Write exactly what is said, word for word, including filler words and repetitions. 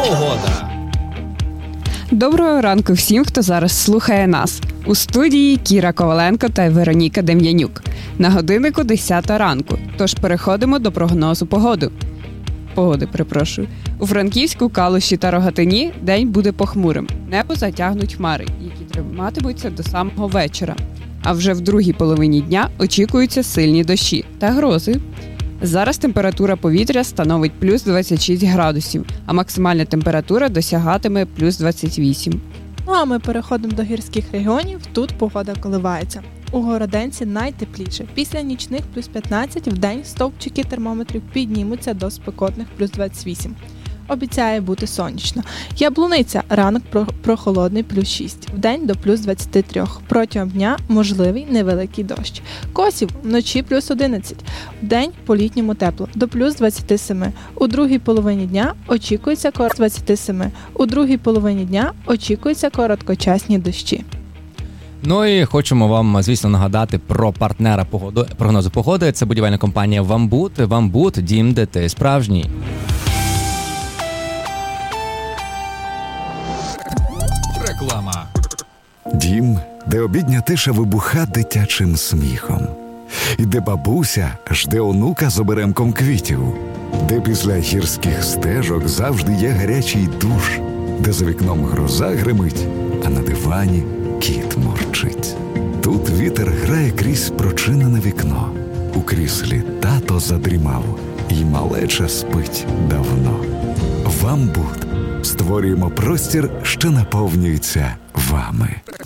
Погода. Доброго ранку всім, хто зараз слухає нас. У студії Кіра Коваленко та Вероніка Дем'янюк. На годиннику десята ранку, тож переходимо до прогнозу погоди. Погоди, перепрошую. У Франківську, Калуші та Рогатині день буде похмурим. Небо затягнуть хмари, які триматимуться до самого вечора. А вже в другій половині дня очікуються сильні дощі та грози. Зараз температура повітря становить плюс двадцять шість градусів, а максимальна температура досягатиме плюс двадцять вісім. Ну а ми переходимо до гірських регіонів. Тут погода коливається. У Городенці найтепліше. Після нічних плюс п'ятнадцять, вдень стовпчики термометрів піднімуться до спекотних плюс двадцять вісім. Обіцяє бути сонячно. Яблуниця ранок прохолодний плюс шість, вдень до плюс двадцять три. Протягом дня можливий невеликий дощ. Косів вночі плюс одинадцять, вдень по-літньому тепло до плюс двадцять сім. У другій половині дня очікується коротко двадцять сім. У другій половині дня очікуються короткочасні дощі. Ну і хочемо вам, звісно, нагадати про партнера погоду, прогнозу погоди. Це будівельна компанія «Вамбут». «Вамбут» – дім, де ти справжній. Реклама. Дім, де обідня тиша вибуха дитячим сміхом. І де бабуся жде онука з оберемком квітів. Де після гірських стежок завжди є гарячий душ. Де за вікном гроза гримить, а на дивані кіт мурчить. Тут вітер грає крізь прочинене вікно. У кріслі тато задрімав, і малеча спить давно. «Вамбут». Створюємо простір, що наповнюється вами.